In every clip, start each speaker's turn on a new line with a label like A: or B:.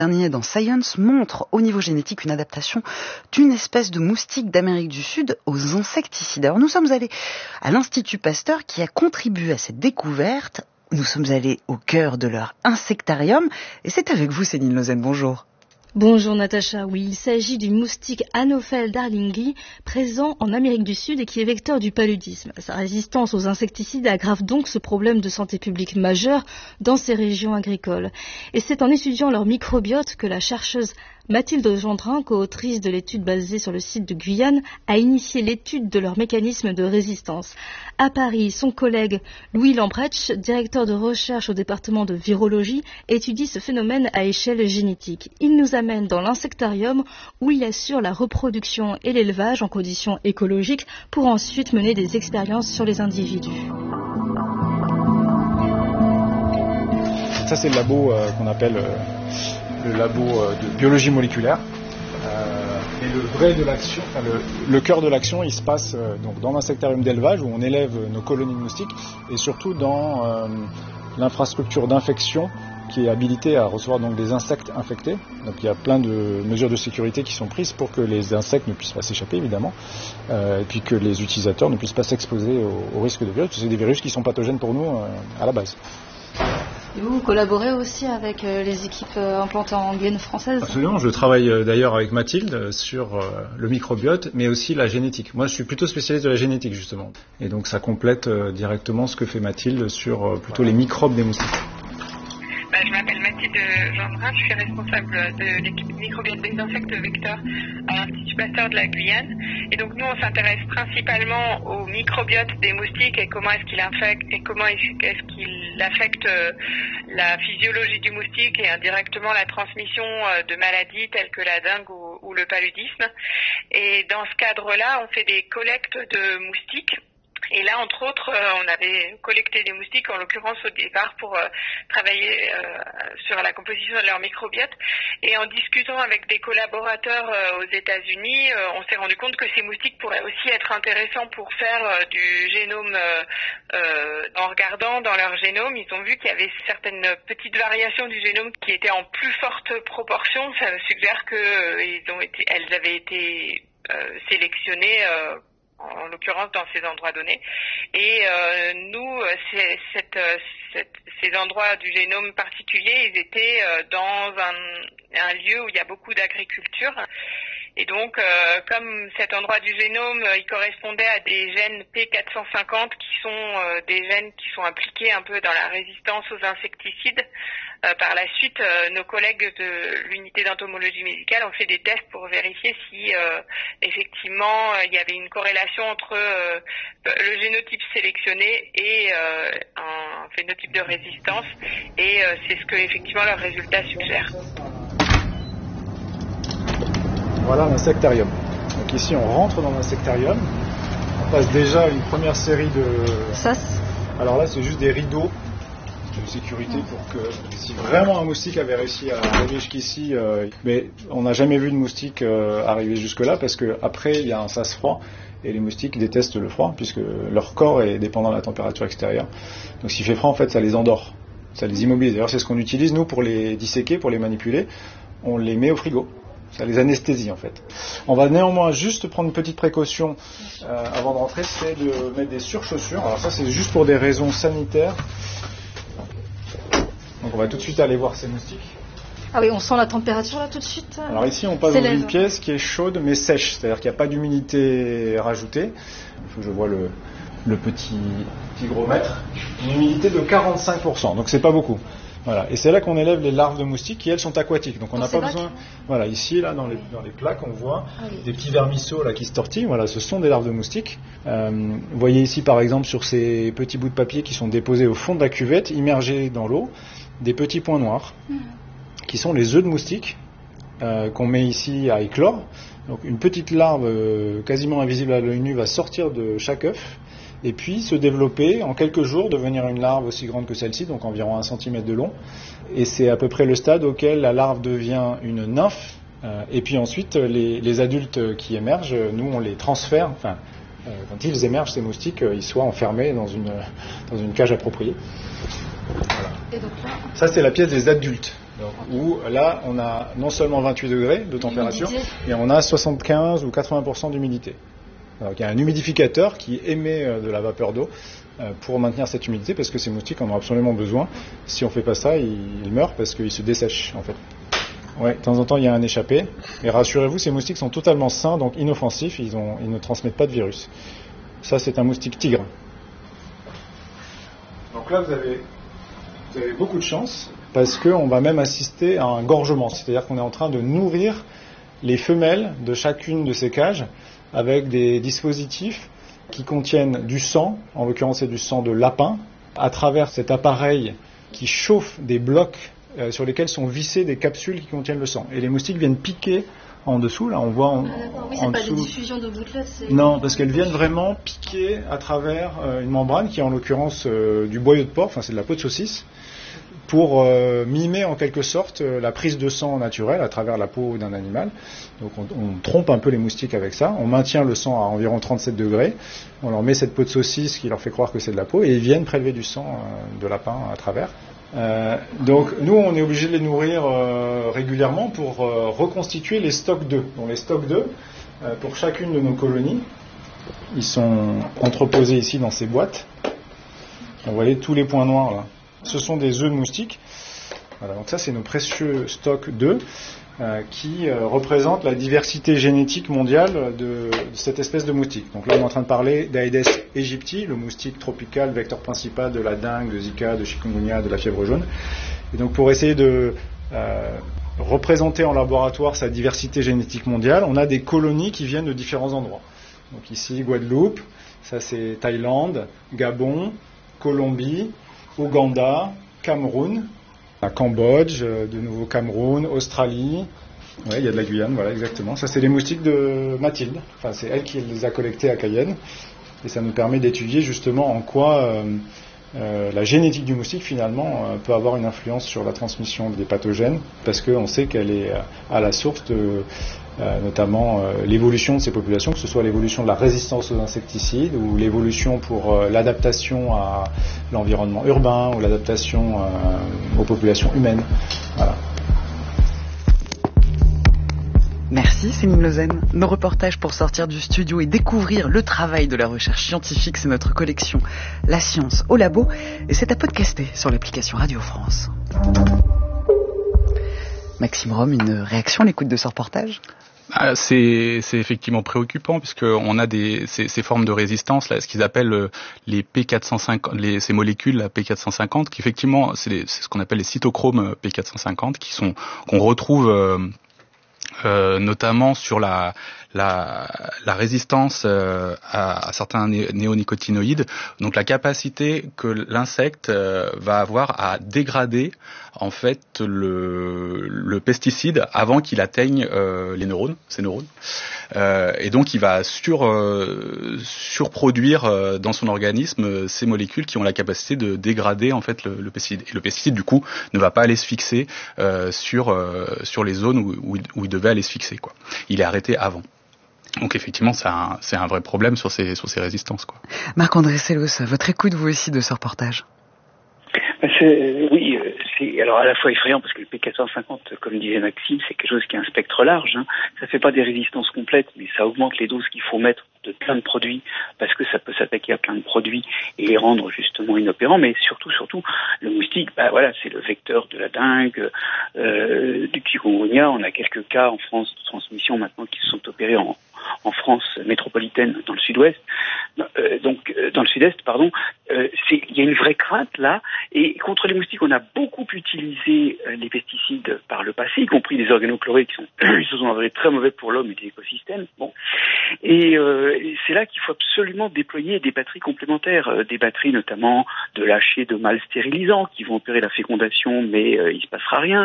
A: Dernier dans Science montre au niveau génétique une adaptation d'une espèce de moustique d'Amérique du Sud aux insecticides. Alors nous sommes allés à l'Institut Pasteur qui a contribué à cette découverte. Nous sommes allés au cœur de leur insectarium et c'est avec vous Céline Lausanne, bonjour.
B: Bonjour Natacha, oui, il s'agit du moustique Anopheles darlingii, présent en Amérique du Sud et qui est vecteur du paludisme. Sa résistance aux insecticides aggrave donc ce problème de santé publique majeur dans ces régions agricoles. Et c'est en étudiant leur microbiote que la chercheuse Mathilde Gendrin, co-autrice de l'étude basée sur le site de Guyane, a initié l'étude de leur mécanisme de résistance. À Paris, son collègue Louis Lambretsch, directeur de recherche au département de virologie, étudie ce phénomène à échelle génétique. Il nous amène dans l'insectarium où il assure la reproduction et l'élevage en conditions écologiques pour ensuite mener des expériences sur les individus.
C: Ça c'est le labo qu'on appelle le labo de biologie moléculaire. Et le vrai de l'action, enfin le cœur de l'action, il se passe donc dans l'insectarium d'élevage où on élève nos colonies de moustiques et surtout dans l'infrastructure d'infection qui est habilitée à recevoir donc des insectes infectés. Donc il y a plein de mesures de sécurité qui sont prises pour que les insectes ne puissent pas s'échapper évidemment, et puis que les utilisateurs ne puissent pas s'exposer au risque de virus. C'est des virus qui sont pathogènes pour nous à la base.
B: Et vous collaborez aussi avec les équipes implantées en Guyane française ?
C: Absolument, je travaille d'ailleurs avec Mathilde sur le microbiote, mais aussi la génétique. Moi, je suis plutôt spécialiste de la génétique, justement. Et donc, ça complète directement ce que fait Mathilde sur plutôt les microbes des moustiques.
D: Je m'appelle Mathilde Gendrin, je suis responsable de l'équipe microbiote des insectes vecteurs à l'Institut Pasteur de la Guyane. Et donc nous, on s'intéresse principalement au microbiote des moustiques et comment est-ce qu'il affecte la physiologie du moustique et indirectement la transmission de maladies telles que la dengue ou le paludisme. Et dans ce cadre-là, on fait des collectes de moustiques. Et là, entre autres, on avait collecté des moustiques, en l'occurrence au départ, pour travailler sur la composition de leur microbiote. Et en discutant avec des collaborateurs aux États-Unis, on s'est rendu compte que ces moustiques pourraient aussi être intéressants pour faire du génome. En regardant dans leur génome, ils ont vu qu'il y avait certaines petites variations du génome qui étaient en plus forte proportion. Ça suggère qu'elles avaient été sélectionnées en l'occurrence dans ces endroits donnés. Et nous, ces endroits du génome particulier, ils étaient dans un lieu où il y a beaucoup d'agriculture. Et donc, comme cet endroit du génome, il correspondait à des gènes P450 qui sont des gènes qui sont impliqués un peu dans la résistance aux insecticides. Par la suite, nos collègues de l'unité d'entomologie médicale ont fait des tests pour vérifier si effectivement il y avait une corrélation entre le génotype sélectionné et un phénotype de résistance. Et c'est ce que effectivement leurs résultats suggèrent.
C: Voilà l'insectarium. Donc ici on rentre dans l'insectarium, on passe déjà une première série de... Alors là c'est juste des rideaux de sécurité pour que si vraiment un moustique avait réussi à arriver jusqu'ici, mais on n'a jamais vu de moustique arriver jusque là parce qu'après il y a un sas froid et les moustiques détestent le froid puisque leur corps est dépendant de la température extérieure. Donc s'il fait froid en fait ça les endort, ça les immobilise. D'ailleurs c'est ce qu'on utilise nous pour les disséquer, pour les manipuler, on les met au frigo. Ça les anesthésie en fait. On va néanmoins juste prendre une petite précaution avant de rentrer, c'est de mettre des surchaussures. Alors ça c'est juste pour des raisons sanitaires. Donc on va tout de suite aller voir ces moustiques.
B: Ah oui, on sent la température là tout de suite.
C: Alors ici on passe dans une pièce qui est chaude mais sèche, c'est-à-dire qu'il n'y a pas d'humidité rajoutée. Il faut que je vois le petit hygromètre. Une humidité de 45%, donc c'est pas beaucoup. Voilà. Et c'est là qu'on élève les larves de moustiques qui elles sont aquatiques. Donc on n'a pas besoin. Voilà, ici là dans les plaques on voit des petits vermisseaux là qui se tortillent. Voilà, ce sont des larves de moustiques. Vous voyez ici par exemple sur ces petits bouts de papier qui sont déposés au fond de la cuvette, immergés dans l'eau, des petits points noirs qui sont les œufs de moustiques qu'on met ici à éclore. Donc une petite larve quasiment invisible à l'œil nu va sortir de chaque œuf. Et puis se développer en quelques jours, devenir une larve aussi grande que celle-ci, donc environ 1 cm de long. Et c'est à peu près le stade auquel la larve devient une nymphe. Et puis ensuite, les adultes qui émergent, nous on les transfère, quand ils émergent, ces moustiques, ils soient enfermés dans une cage appropriée. Voilà. Et donc là... Ça c'est la pièce des adultes. Donc, où là, on a non seulement 28 degrés de température, mais on a 75 ou 80% d'humidité. Donc il y a un humidificateur qui émet de la vapeur d'eau pour maintenir cette humidité, parce que ces moustiques en ont absolument besoin. Si on ne fait pas ça, ils meurent parce qu'ils se dessèchent en fait. Ouais, de temps en temps il y a un échappé. Et rassurez-vous, ces moustiques sont totalement sains, donc inoffensifs, ils ne transmettent pas de virus. Ça, c'est un moustique tigre. Donc là, vous avez beaucoup de chance, parce qu'on va même assister à un gorgement. C'est-à-dire qu'on est en train de nourrir les femelles de chacune de ces cages avec des dispositifs qui contiennent du sang, en l'occurrence c'est du sang de lapin, à travers cet appareil qui chauffe des blocs sur lesquels sont vissées des capsules qui contiennent le sang. Et les moustiques viennent piquer en dessous, là on voit en
B: c'est pas
C: dessous.
B: des diffusions de gouttelettes,
C: Non, parce qu'elles viennent vraiment piquer à travers une membrane qui est en l'occurrence du boyau de porc, enfin c'est de la peau de saucisse, pour mimer en quelque sorte la prise de sang naturelle à travers la peau d'un animal. Donc on trompe un peu les moustiques avec ça, on maintient le sang à environ 37 degrés, on leur met cette peau de saucisse qui leur fait croire que c'est de la peau, et ils viennent prélever du sang de lapin à travers. Donc nous on est obligé de les nourrir régulièrement pour reconstituer les stocks d'œufs. Donc les stocks d'œufs, pour chacune de nos colonies, ils sont entreposés ici dans ces boîtes. Vous voyez tous les points noirs là. Ce sont des œufs de moustiques. Voilà, donc ça c'est nos précieux stocks d'œufs qui représentent la diversité génétique mondiale de cette espèce de moustique. Donc là on est en train de parler d'Aedes aegypti, le moustique tropical, vecteur principal de la dengue, de Zika, de chikungunya, de la fièvre jaune. Et donc pour essayer de représenter en laboratoire sa diversité génétique mondiale, on a des colonies qui viennent de différents endroits. Donc ici Guadeloupe, ça c'est Thaïlande, Gabon, Colombie, Ouganda, Cameroun, à Cambodge, de nouveau Cameroun, Australie. Ouais, il y a de la Guyane, voilà exactement. Ça c'est les moustiques de Mathilde. Enfin c'est elle qui les a collectés à Cayenne. Et ça nous permet d'étudier justement en quoi la génétique du moustique finalement peut avoir une influence sur la transmission des pathogènes, parce qu'on sait qu'elle est à la source de notamment l'évolution de ces populations, que ce soit l'évolution de la résistance aux insecticides ou l'évolution pour l'adaptation à l'environnement urbain ou l'adaptation aux populations humaines. Voilà.
A: Merci Céline Lausanne. Nos reportages pour sortir du studio et découvrir le travail de la recherche scientifique, c'est notre collection La Science au Labo, et c'est à podcaster sur l'application Radio France. Maxime Rome, une réaction à l'écoute de ce reportage ?
E: C'est effectivement préoccupant, puisqu'on a ces formes de résistance, là, ce qu'ils appellent les P450, ces molécules la P450, qui effectivement c'est ce qu'on appelle les cytochromes P450, qu'on retrouve notamment sur la résistance à certains néonicotinoïdes, donc la capacité que l'insecte va avoir à dégrader en fait le pesticide avant qu'il atteigne ces neurones, et donc il va surproduire dans son organisme ces molécules qui ont la capacité de dégrader en fait le pesticide. Et le pesticide du coup ne va pas aller se fixer sur les zones où il devait aller se fixer, quoi. Il est arrêté avant. Donc effectivement, c'est un vrai problème sur ces résistances, quoi.
A: Marc-André Sellos, votre écoute vous aussi de ce reportage?
F: Oui, c'est alors à la fois effrayant parce que le P450, comme disait Maxime, c'est quelque chose qui a un spectre large. Hein. Ça fait pas des résistances complètes, mais ça augmente les doses qu'il faut mettre de plein de produits, parce que ça peut s'attaquer à plein de produits et les rendre justement inopérants. Mais surtout, le moustique, voilà, c'est le vecteur de la dengue, du chikungunya. On a quelques cas en France de transmission maintenant qui se sont opérés en France métropolitaine, dans le sud-ouest, dans le sud-est, pardon. Il y a une vraie crainte là, et contre les moustiques, on a beaucoup utilisé les pesticides par le passé, y compris des organochlorés qui se sont avérés très mauvais pour l'homme et l'écosystème. Bon, et c'est là qu'il faut absolument déployer des batteries complémentaires, des batteries notamment de lâchers de mâles stérilisants qui vont opérer la fécondation, mais il se passera rien.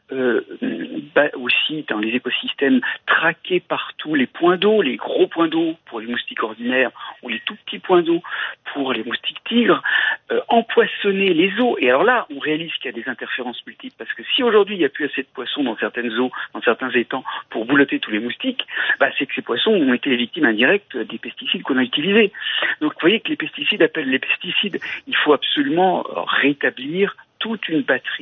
F: Aussi dans les écosystèmes, traquer partout les points d'eau, les gros points d'eau pour les moustiques ordinaires ou les tout petits points d'eau pour les moustiques tigres, empoissonner les eaux. Et alors là, on réalise qu'il y a des interférences multiples, parce que si aujourd'hui il n'y a plus assez de poissons dans certaines eaux, dans certains étangs pour boulotter tous les moustiques, c'est que ces poissons ont été les victimes indirectes des pesticides qu'on a utilisés. Donc vous voyez que les pesticides appellent les pesticides. Il faut absolument rétablir toute une batterie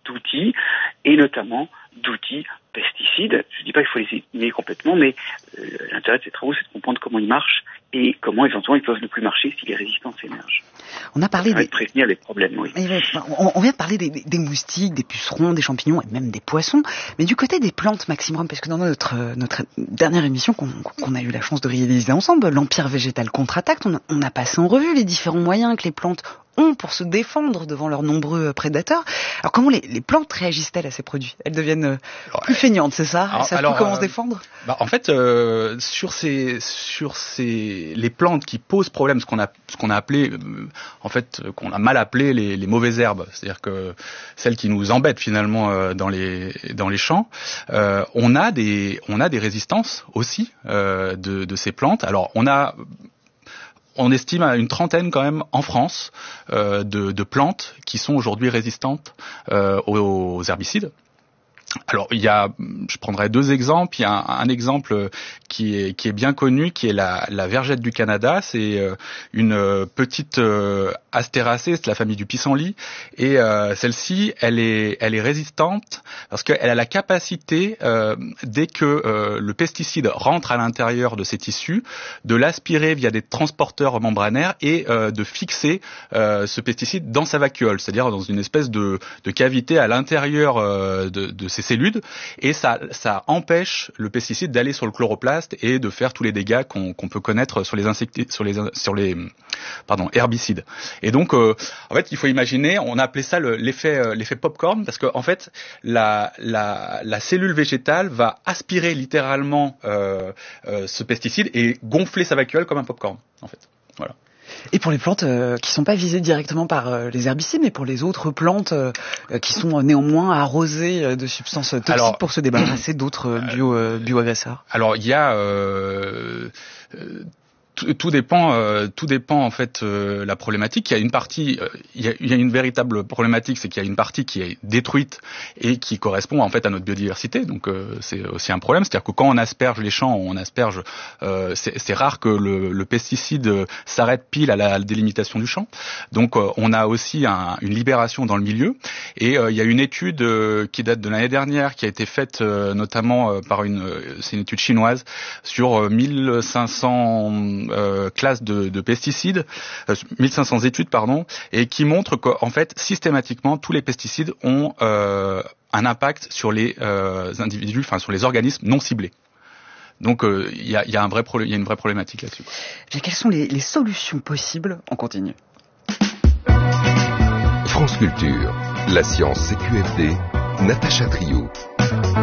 F: d'outils, et notamment d'outils pesticides. Je ne dis pas qu'il faut les éliminer complètement, mais l'intérêt de ces travaux, c'est de comprendre comment ils marchent et comment éventuellement ils peuvent ne plus marcher si les résistances émergent.
A: On a parlé
F: de prévenir les problèmes, oui.
A: On vient de parler des moustiques, des pucerons, des champignons et même des poissons. Mais du côté des plantes, Maxime Rome, parce que dans notre dernière émission qu'on a eu la chance de réaliser ensemble, l'Empire végétal contre-attaque, on a passé en revue les différents moyens que les plantes ont pour se défendre devant leurs nombreux prédateurs. Alors comment les plantes réagissent-elles à ces produits? Elles deviennent plus feignantes, c'est ça? Elles savent plus comment se défendre?
E: En fait, sur les plantes qui posent problème, ce qu'on a appelé, en fait, qu'on a mal appelé les mauvaises herbes, c'est-à-dire que celles qui nous embêtent finalement dans les champs, on a des résistances aussi de ces plantes. Alors on estime à une trentaine quand même en France de plantes qui sont aujourd'hui résistantes aux herbicides. Alors je prendrai deux exemples. Il y a un exemple qui est bien connu, qui est la vergette du Canada. C'est une petite astéracée, c'est la famille du pissenlit, et celle-ci, elle est résistante parce qu'elle a la capacité, dès que le pesticide rentre à l'intérieur de ses tissus, de l'aspirer via des transporteurs membranaires et de fixer ce pesticide dans sa vacuole, c'est-à-dire dans une espèce de cavité à l'intérieur de ces cellules, et ça empêche le pesticide d'aller sur le chloroplaste et de faire tous les dégâts qu'on peut connaître sur les herbicides. Et donc en fait, il faut imaginer, on a appelé ça l'effet popcorn, parce que en fait la cellule végétale va aspirer littéralement ce pesticide et gonfler sa vacuole comme un popcorn, en fait. Voilà.
A: Et pour les plantes qui sont pas visées directement par les herbicides, mais pour les autres plantes qui sont néanmoins arrosées de substances toxiques pour se débarrasser d'autres bioagresseurs.
E: Alors il y a tout dépend en fait la problématique. Il y a une véritable problématique, c'est qu'il y a une partie qui est détruite et qui correspond en fait à notre biodiversité. Donc c'est aussi un problème, c'est-à-dire que quand on asperge les champs, c'est rare que le pesticide s'arrête pile à la délimitation du champ. Donc on a aussi une libération dans le milieu. Et il y a une étude qui date de l'année dernière, qui a été faite notamment c'est une étude chinoise sur 1500 classes de pesticides, 1500 études et qui montre qu'en fait systématiquement tous les pesticides ont un impact sur les individus, enfin sur les organismes non ciblés. Donc il y a une vraie problématique là-dessus.
A: Bien, quelles sont les solutions possibles? On continue.
G: France Culture, la science CQFD, Natacha Trio.